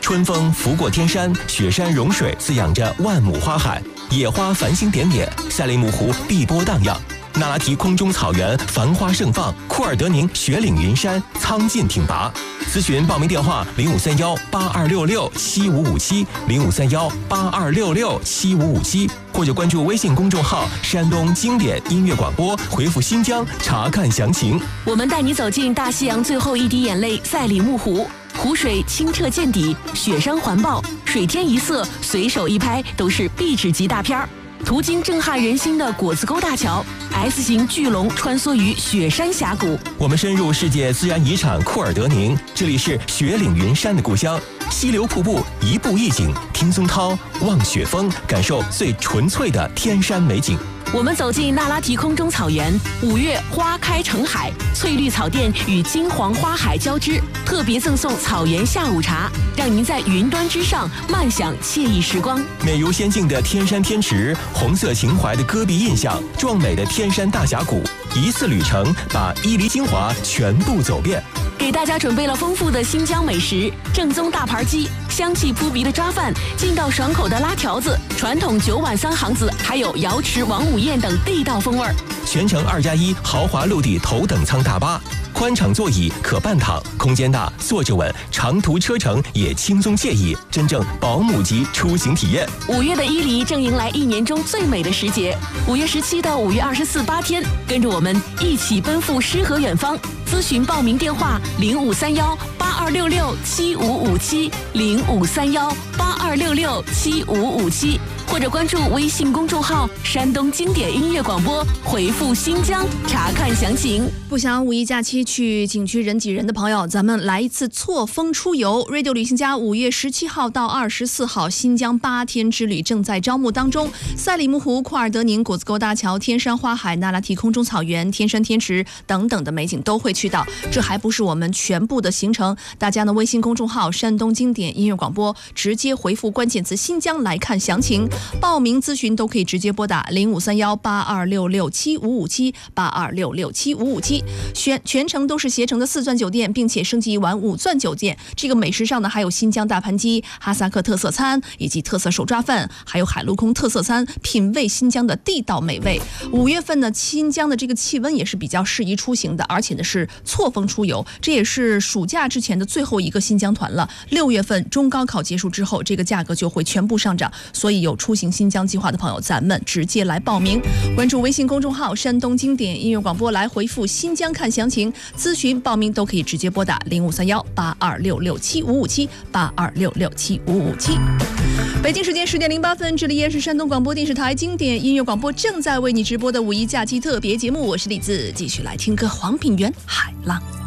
春风拂过天山，雪山融水滋养着万亩花海，野花繁星点点，赛里木湖碧波荡漾。那拉提空中草原繁花盛放，库尔德宁雪岭云山苍劲挺拔。咨询报名电话053182667557，053182667557，或者关注微信公众号山东经典音乐广播，回复新疆查看详情。 我们带你走进大西洋最后一滴眼泪赛里木湖，湖水清澈见底，雪山环抱，水天一色，随手一拍都是壁纸级大片儿。途经震撼人心的果子沟大桥 ，S 型巨龙穿梭于雪山峡谷。 我们深入世界自然遗产库尔德宁，这里是雪岭云山的故乡。溪流瀑布，一步一景，听松涛，望雪峰，感受最纯粹的天山美景。 我们走进那拉提空中草原，5月花开成海，翠绿草甸与金黄花海交织，特别赠送草原下午茶，让您在云端之上慢享惬意时光。 美如仙境的天山天池，红色情怀的戈壁印象，壮美的天山大峡谷，一次旅程把伊犁精华全部走遍。 给大家准备了丰富的新疆美食，正宗大盘鸡，香气扑鼻的抓饭，劲道爽口的拉条子，传统9碗3行子，还有瑶池王母宴等地道风味。 全程2+1豪华陆地头等舱大巴，宽敞座椅可半躺，空间大，坐着稳，长途车程也轻松惬意，真正保姆级出行体验。 5月的伊犁正迎来1年中最美的时节，5月17到5月24 8天，跟着我们一起奔赴诗和远方。咨询报名电话053182667557，053182667557，或者关注微信公众号山东经典音乐广播，回复新疆查看详情。 不想5一假期去景区人挤人的朋友，咱们来一次错峰出游。Radio 旅行家5月17号到24号新疆8天之旅正在招募当中，赛里木湖、库尔德宁、果子沟大桥、天山花海、那拉提空中草原、天山天池等等的美景都会去到。这还不是我们全部的行程，大家呢微信公众号山东经典音乐广播直接回复关键词新疆来看详情。报名咨询都可以直接拨打053182667557，82667557。全程都是携程的4钻酒店，并且升级1晚5钻酒店。这个美食上呢，还有新疆大盘鸡、哈萨克特色餐以及特色手抓饭，还有海陆空特色餐，品味新疆的地道美味。5月份呢，新疆的这个气温也是比较适宜出行的，而且呢是错峰出游，这也是暑假之前的最后一个新疆团了。6月份中高考结束之后，这个价格就会全部上涨，所以有出行新疆计划的朋友，咱们直接来报名。关注微信公众号山东经典音乐广播，来回复新疆看详情，咨询报名都可以直接拨打053182667557，82667557。北京时间10点08分，这里依然是山东广播电视台经典音乐广播正在为你直播的5一假期特别节目，我是李子，继续来听歌，黄品源《海浪》。